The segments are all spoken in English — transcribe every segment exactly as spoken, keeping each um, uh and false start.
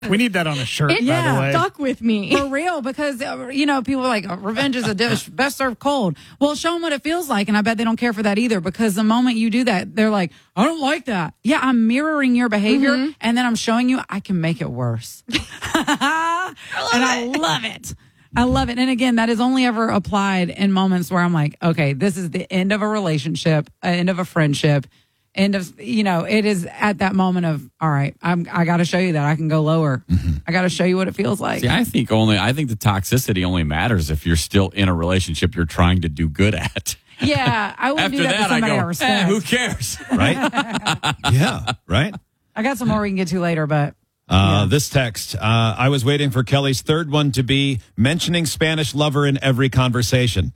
We need that on a shirt, It by the yeah, way. stuck with me. For real, because, uh, you know, people are like, oh, revenge is a dish, best served cold. Well, show them what it feels like, and I bet they don't care for that either, because the moment you do that, they're like, I don't like that. Yeah, I'm mirroring your behavior, Mm-hmm. and then I'm showing you I can make it worse. I and I love it. I love it. And again, that is only ever applied in moments where I'm like, okay, this is the end of a relationship, uh, end of a friendship. End of, you know, it is at that moment of, all right, I'm, I got to show you that I can go lower. Mm-hmm. I got to show you what it feels like. See, I think only, I think the toxicity only matters if you're still in a relationship you're trying to do good at. Yeah, I wouldn't After do that, that, to I somebody I, go, eh, respect. who cares? Right? Yeah, right? I got some more we can get to later, but. Uh, This text, uh, I was waiting for Kelly's third one to be mentioning Spanish lover in every conversation.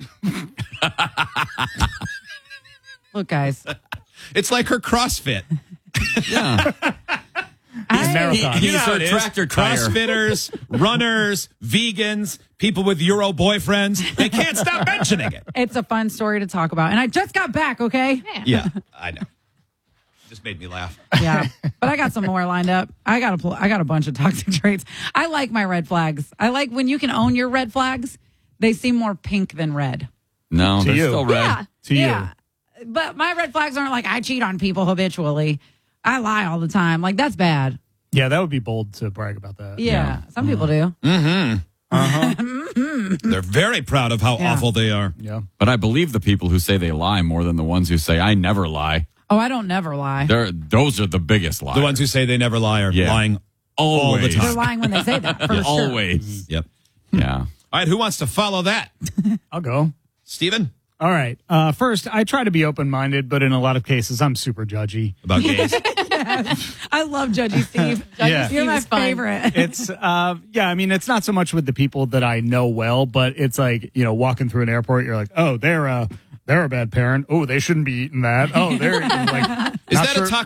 Look, guys. It's like her CrossFit. Yeah. I, Marathon. He's You know how her it is. tractor tire. CrossFitters, runners, vegans, people with Euro boyfriends. They can't stop mentioning it. it's a fun story to talk about. And I just got back, okay? Yeah, I know. Just made me laugh. Yeah. But I got some more lined up. I got a, pl- I got a bunch of toxic traits. I like my red flags. I like when you can own your red flags, they seem more pink than red. No, To they're you. still red. Yeah. To Yeah. But my red flags aren't like I cheat on people habitually. I lie all the time. Like, that's bad. you. Yeah, that would be bold to brag about that. Yeah. Some people do. They're very proud of how Yeah. awful they are. Yeah. But I believe the people who say they lie more than the ones who say I never lie. Oh, I don't never lie. They're, those are the biggest liars. The ones who say they never lie are Yeah. lying all the Always. They're time. lying when they say that. For Yeah, sure. always. Yep. Yeah. All right, who wants to follow that? I'll go. Steven? All right. Uh, first, I try to be open-minded, but in a lot of cases, I'm super judgy. About gays. I love Judgy Steve. Yeah. You're Steve my is fun. favorite. It's, uh, yeah, I mean, it's not so much with the people that I know well, but it's like, you know, walking through an airport, you're like, oh, they're a, they're a bad parent. Oh, they shouldn't be eating that. Oh, they're eating, like, Is not that sure- a toxic